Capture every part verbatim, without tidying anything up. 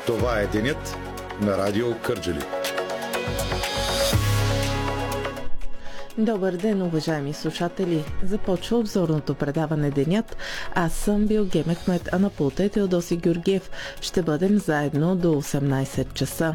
Това е денят на Радио Кърджали. Добър ден, уважаеми слушатели! Започва обзорното предаване Денят. Аз съм Билге Мехмет, а на пулта е Теодоси Георгиев. Ще бъдем заедно до осемнайсет часа.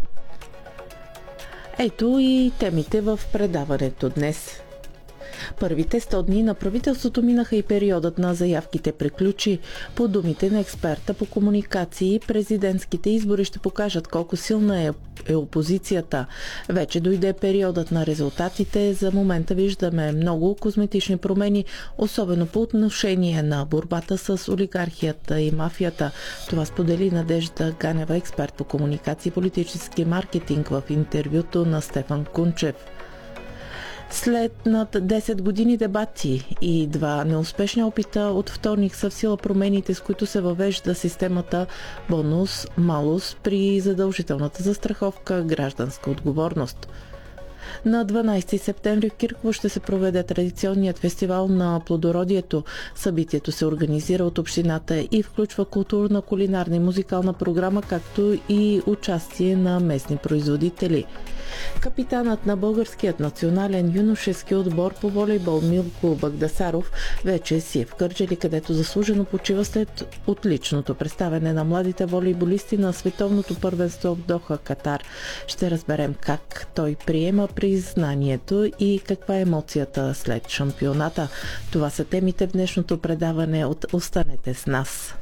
Ето и темите в предаването днес. Първите сто дни на правителството минаха и периодът на заявките приключи. По думите на експерта по комуникации, президентските избори ще покажат колко силна е, е опозицията. Вече дойде периодът на резултатите. За момента виждаме много козметични промени, особено по отношение на борбата с олигархията и мафията. Това сподели Надежда Ганева, експерт по комуникации и политически маркетинг, в интервюто на Стефан Кунчев. След над десет години дебати и два неуспешни опита, от вторник са в сила промените, с които се въвежда системата бонус-малус при задължителната застраховка гражданска отговорност. На дванайсети септември в Кирково ще се проведе традиционният фестивал на плодородието. Събитието се организира от общината и включва културна, кулинарна и музикална програма, както и участие на местни производители. Капитанът на българският национален юношески отбор по волейбол Милко Багдасаров вече си е в Кърджали, където заслужено почива след отличното представяне на младите волейболисти на световното първенство в Доха, Катар. Ще разберем как той приема признанието и каква е емоцията след шампионата. Това са темите в днешното предаване от "Останете с нас".